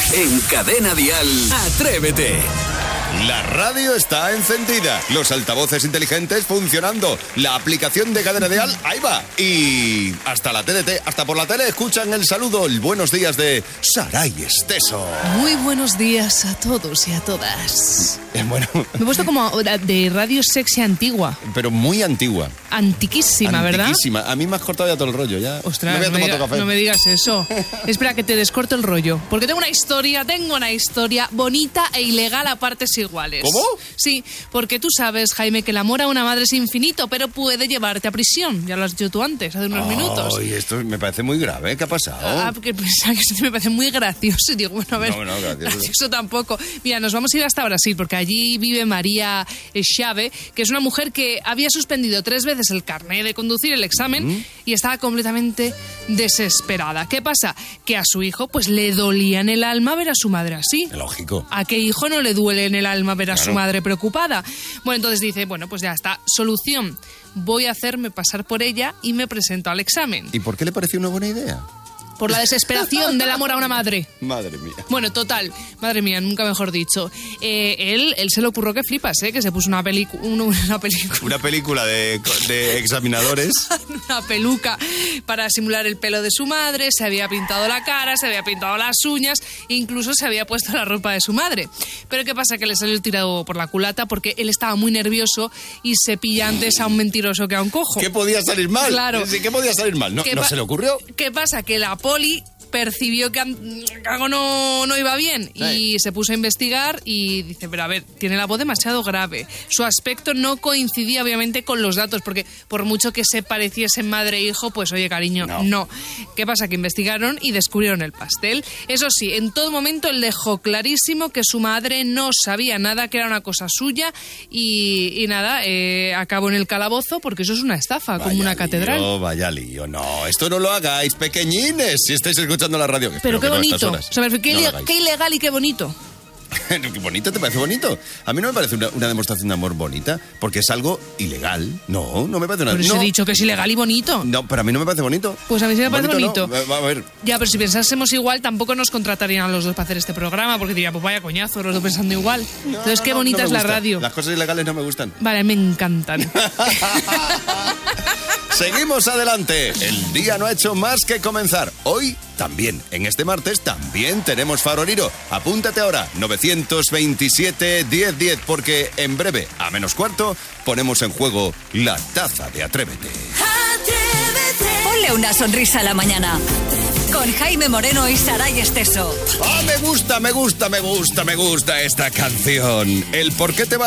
En Cadena Dial, Atrévete. La radio está encendida, los altavoces inteligentes funcionando, la aplicación de Cadena Dial, ahí va. Y hasta la TDT, hasta por la tele, escuchan el saludo, el buenos días de Saray Esteso. Muy buenos días a todos y a todas. Bueno. Me he puesto como de radio sexy antigua. Pero muy antigua. Antiquísima, ¿verdad? Antiquísima. A mí me has cortado ya todo el rollo, ya. Ostras, me voy a tomar otro café. No me digas eso. Espera que te descorto el rollo. Porque tengo una historia bonita e ilegal a partes iguales. ¿Cómo? Sí, porque tú sabes, Jaime, que el amor a una madre es infinito, pero puede llevarte a prisión. Ya lo has dicho tú antes, hace unos minutos. Ay, esto me parece muy grave. ¿Qué ha pasado? Porque pensaba que esto me parece muy gracioso. Y digo, bueno, a ver, No, gracioso tampoco. Mira, nos vamos a ir hasta Brasil, porque allí vive María Chave, que es una mujer que había suspendido 3 veces el carné de conducir, el examen, y estaba completamente desesperada. ¿Qué pasa? Que a su hijo pues le dolía en el alma ver a su madre así. Lógico. ¿A qué hijo no le duele en el alma ver a su madre preocupada? Bueno, entonces dice, bueno, pues ya está, solución. Voy a hacerme pasar por ella y me presento al examen. ¿Y por qué le pareció una buena idea? Por la desesperación del amor a una madre. Madre mía. Bueno, total, madre mía, nunca mejor dicho. Él se le ocurrió que flipas, que se puso una película. Una película de examinadores. Una peluca para simular el pelo de su madre, se había pintado la cara, se había pintado las uñas, incluso se había puesto la ropa de su madre. Pero ¿qué pasa? Que le salió tirado por la culata porque él estaba muy nervioso y se pilla antes a un mentiroso que a un cojo. ¿Qué podía salir mal? Claro. Sí, ¿qué podía salir mal? ¿No se le ocurrió? ¿Qué pasa? Que la poli percibió que algo no iba bien y se puso a investigar y dice, pero a ver, tiene la voz demasiado grave. Su aspecto no coincidía obviamente con los datos, porque por mucho que se pareciesen madre e hijo, pues oye, cariño, no. ¿Qué pasa? Que investigaron y descubrieron el pastel. Eso sí, en todo momento él dejó clarísimo que su madre no sabía nada, que era una cosa suya y nada, acabó en el calabozo porque eso es una estafa, como una catedral. Vaya lío, no, esto no lo hagáis, pequeñines, si estáis escuchando la radio. Pero qué bonito. O sea, qué ilegal y qué bonito. ¿Qué bonito? ¿Te parece bonito? A mí no me parece una demostración de amor bonita, porque es algo ilegal. No me parece una... Pero he dicho que es ilegal y bonito. No, pero a mí no me parece bonito. Pues a mí sí me parece bonito. No. A ver. Ya, pero si pensásemos igual, tampoco nos contratarían a los dos para hacer este programa, porque diría, pues vaya coñazo, los dos pensando igual. Entonces, qué bonita es la radio. Las cosas ilegales no me gustan. Vale, me encantan. Seguimos adelante. El día no ha hecho más que comenzar. Hoy también, en este martes, también tenemos faroliro. Apúntate ahora, 927-1010, porque en breve, a -4, ponemos en juego la taza de Atrévete. Ponle una sonrisa a la mañana. Con Jaime Moreno y Saray Esteso. Me gusta esta canción. El por qué te va